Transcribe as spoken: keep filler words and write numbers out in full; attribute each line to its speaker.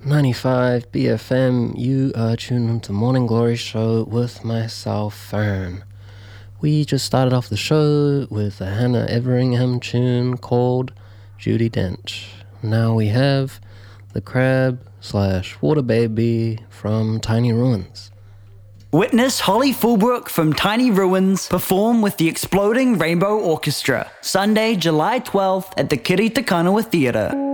Speaker 1: ninety-five B F M, you are tuned into Morning Glory Show with myself, Fern. We just started off the show with a Hannah Everingham tune called Judi Dench. Now we have the Crab slash Water Baby from Tiny Ruins.
Speaker 2: Witness Holly Fulbrook from Tiny Ruins perform with the Exploding Rainbow Orchestra, Sunday, July twelfth at the Kiri Te Kanawa Theatre.